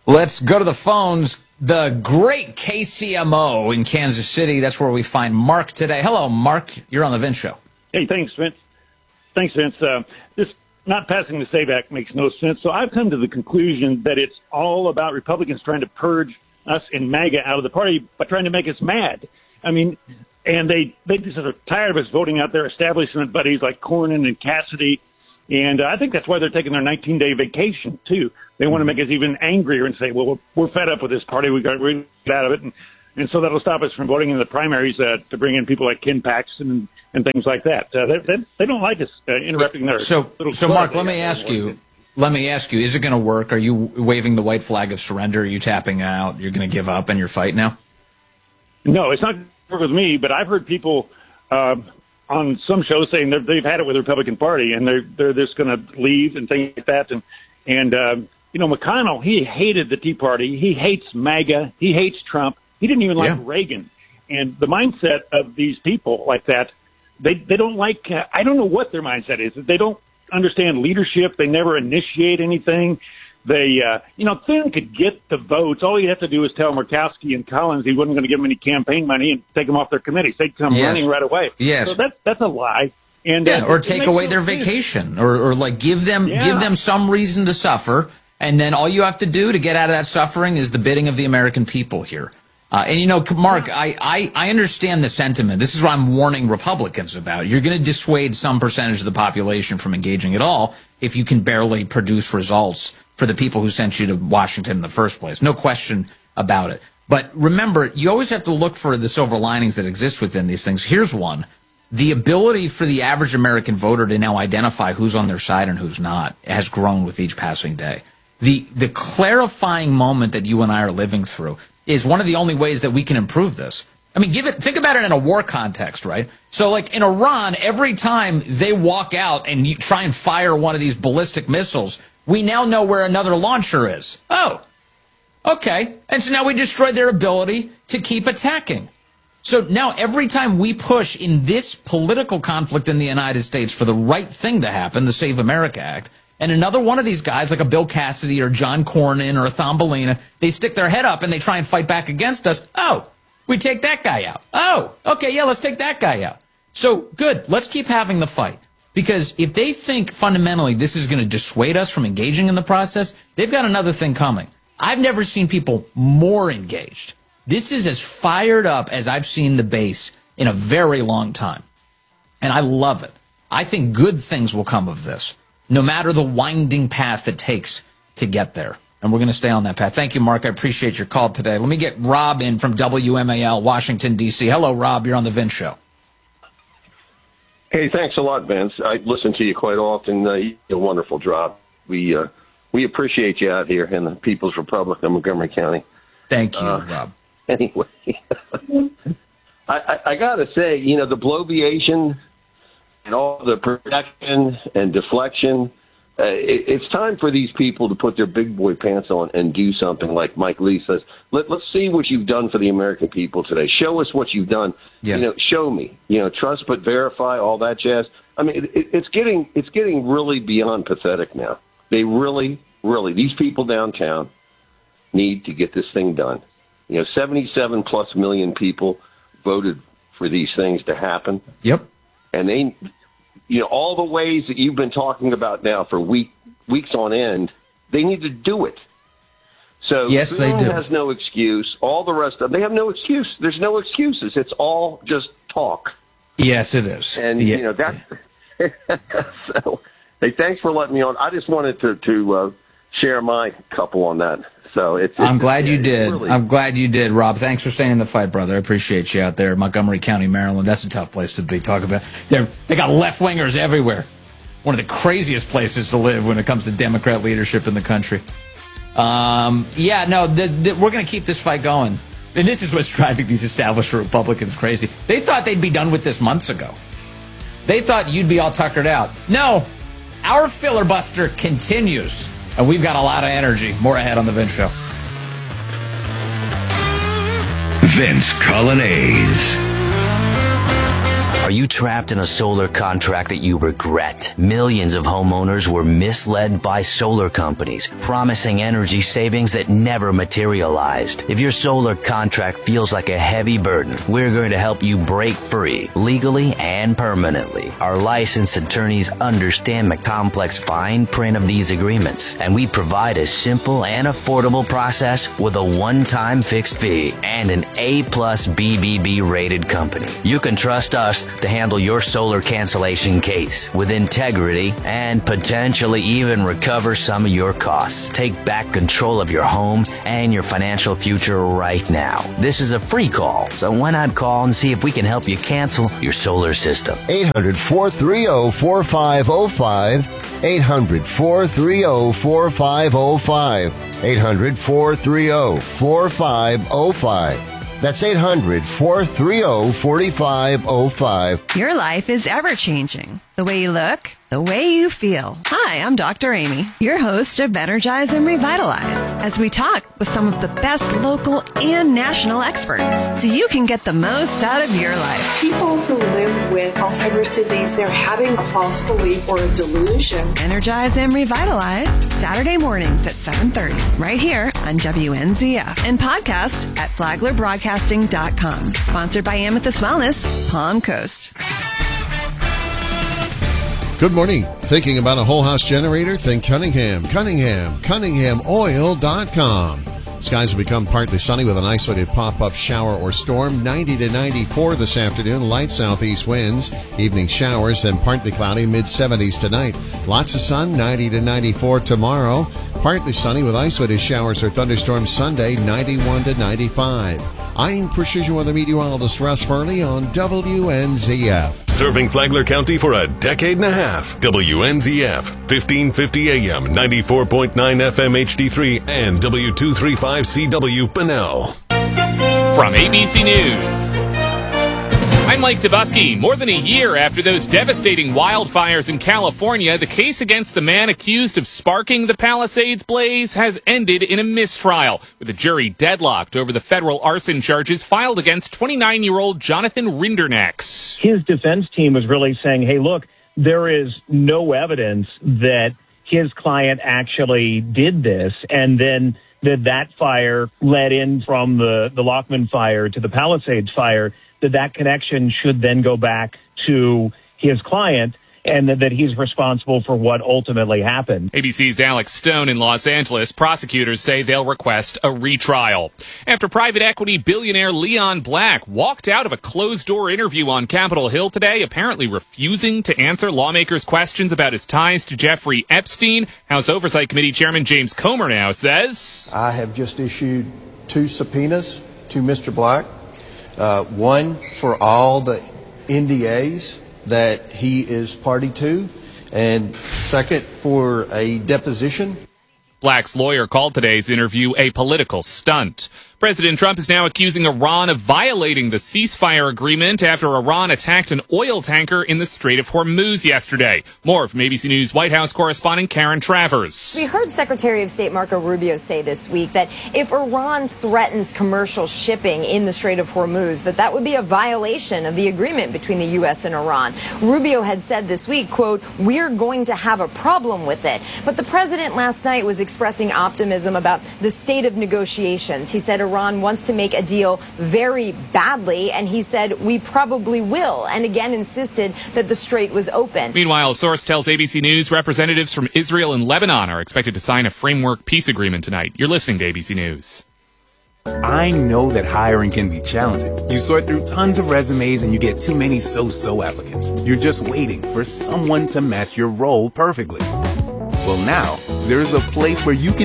Let's go to the phones. The great KCMO in Kansas City. That's where we find Mark today. Hello, Mark. You're on the Vince Show. Hey, thanks, Vince. This not passing the SAVE Act makes no sense. So I've come to the conclusion that it's all about Republicans trying to purge us in MAGA out of the party by trying to make us mad. I mean, and they just are tired of us voting out their establishment buddies like Cornyn and Cassidy. And I think that's why they're taking their 19-day vacation, too. They want to make us even angrier and say, well, we're fed up with this party. We got to get out of it. And so that'll stop us from voting in the primaries to bring in people like Ken Paxton and things like that. They don't like us interrupting their little So Mark, let me ask you, is it going to work? Are you waving the white flag of surrender? Are you tapping out? You're going to give up and you're fighting now? No, it's not going to work with me, but I've heard people on some shows saying they've had it with the Republican Party and they're just going to leave and things like that. And McConnell, he hated the Tea Party. He hates MAGA. He hates Trump. He didn't even like Reagan. And the mindset of these people like that, they don't like, I don't know what their mindset is. They don't understand leadership. They never initiate anything. They, Finn could get the votes. All you have to do is tell Murkowski and Collins he wasn't going to give them any campaign money and take them off their committees. They'd come running right away. Yes. So that's a lie. And or take away their vacation, or like give them some reason to suffer, and then all you have to do to get out of that suffering is the bidding of the American people here. Mark, I understand the sentiment. This is what I'm warning Republicans about. You're going to dissuade some percentage of the population from engaging at all if you can barely produce results for the people who sent you to Washington in the first place. No question about it. But remember, you always have to look for the silver linings that exist within these things. Here's one. The ability for the average American voter to now identify who's on their side and who's not has grown with each passing day. The clarifying moment that you and I are living through is one of the only ways that we can improve this. I mean, think about it in a war context, right? So like in Iran, every time they walk out and you try and fire one of these ballistic missiles, we now know where another launcher is. Oh, okay. And so now we destroyed their ability to keep attacking. So now every time we push in this political conflict in the United States for the right thing to happen, the Save America Act, and another one of these guys, like a Bill Cassidy or John Cornyn or a Thumbelina, they stick their head up and they try and fight back against us. Oh, we take that guy out. Oh, okay, yeah, let's take that guy out. So, good, let's keep having the fight. Because if they think fundamentally this is going to dissuade us from engaging in the process, they've got another thing coming. I've never seen people more engaged. This is as fired up as I've seen the base in a very long time. And I love it. I think good things will come of this, no matter the winding path it takes to get there. And we're going to stay on that path. Thank you, Mark. I appreciate your call today. Let me get Rob in from WMAL, Washington, D.C. Hello, Rob. You're on the Vince Show. Hey, thanks a lot, Vince. I listen to you quite often. You do a wonderful job. We appreciate you out here in the People's Republic of Montgomery County. Thank you, Rob. Anyway, I got to say, the bloviation and all the protection and deflection, it's time for these people to put their big boy pants on and do something like Mike Lee says. Let's see what you've done for the American people today. Show us what you've done. Yeah. Show me. Trust but verify, all that jazz. I mean, it's getting really beyond pathetic now. They really, these people downtown need to get this thing done. 77 plus million people voted for these things to happen. Yep. And they, all the ways that you've been talking about now for weeks on end, they need to do it. So yes, they do. Has no excuse. All the rest of them, they have no excuse. There's no excuses. It's all just talk. Yes, it is. And so. Hey, thanks for letting me on. I just wanted to share my couple on that. So I'm glad you did. Really... I'm glad you did, Rob. Thanks for staying in the fight, brother. I appreciate you out there, Montgomery County, Maryland. That's a tough place to be. Talk about they got left wingers everywhere. One of the craziest places to live when it comes to Democrat leadership in the country. We're going to keep this fight going, and this is what's driving these established Republicans crazy. They thought they'd be done with this months ago. They thought you'd be all tuckered out. No, our filibuster continues. And we've got a lot of energy. More ahead on The Vince Show. Vince Coglianese. Are you trapped in a solar contract that you regret? Millions of homeowners were misled by solar companies, promising energy savings that never materialized. If your solar contract feels like a heavy burden, we're going to help you break free, legally and permanently. Our licensed attorneys understand the complex fine print of these agreements, and we provide a simple and affordable process with a one-time fixed fee and an A+ BBB rated company. You can trust us to handle your solar cancellation case with integrity and potentially even recover some of your costs. Take back control of your home and your financial future right now. This is a free call, so why not call and see if we can help you cancel your solar system? 800-430-4505. 800-430-4505. 800-430-4505. That's 800-430-4505. Your life is ever-changing. The way you look, the way you feel. Hi, I'm Dr. Amy, your host of Energize and Revitalize, as we talk with some of the best local and national experts so you can get the most out of your life. People who live with Alzheimer's disease, they're having a false belief or a delusion. Energize and Revitalize, Saturday mornings at 7:30, right here on WNZF, and podcast at FlaglerBroadcasting.com. Sponsored by Amethyst Wellness, Palm Coast. Good morning. Thinking about a whole house generator? Think Cunningham. CunninghamOil.com. Skies will become partly sunny with an isolated pop-up shower or storm. 90 to 94 this afternoon. Light southeast winds. Evening showers, then partly cloudy. Mid-70s tonight. Lots of sun. 90 to 94 tomorrow. Partly sunny with isolated showers or thunderstorms Sunday. 91 to 95. I'm Precision Weather Meteorologist Russ Furley on WNZF. Serving Flagler County for a decade and a half. WNZF, 1550 AM, 94.9 FM HD3, and W235CW Bunnell. From ABC News, I'm Mike Tabusky. More than a year after those devastating wildfires in California, the case against the man accused of sparking the Palisades blaze has ended in a mistrial, with a jury deadlocked over the federal arson charges filed against 29-year-old Jonathan Rindernex. His defense team was really saying, hey, look, there is no evidence that his client actually did this, and then that fire led in from the Lockman fire to the Palisades fire, that connection should then go back to his client, and that he's responsible for what ultimately happened. ABC's Alex Stone in Los Angeles. Prosecutors say they'll request a retrial after private equity billionaire Leon Black walked out of a closed-door interview on Capitol Hill today, apparently refusing to answer lawmakers' questions about his ties to Jeffrey Epstein. House Oversight Committee Chairman James Comer now says, I have just issued 2 subpoenas to Mr. Black. One for all the NDAs that he is party to, and second for a deposition. Black's lawyer called today's interview a political stunt. President Trump is now accusing Iran of violating the ceasefire agreement after Iran attacked an oil tanker in the Strait of Hormuz yesterday. More from ABC News White House correspondent Karen Travers. We heard Secretary of State Marco Rubio say this week that if Iran threatens commercial shipping in the Strait of Hormuz, that would be a violation of the agreement between the U.S. and Iran. Rubio had said this week, quote, we're going to have a problem with it. But the president last night was expressing optimism about the state of negotiations. He said Iran wants to make a deal very badly, and he said we probably will, and again insisted that the strait was open. Meanwhile, a source tells ABC News representatives from Israel and Lebanon are expected to sign a framework peace agreement tonight. You're listening to ABC News. I know that hiring can be challenging. You sort through tons of resumes and you get too many so-so applicants. You're just waiting for someone to match your role perfectly. Well, now, there's a place where you can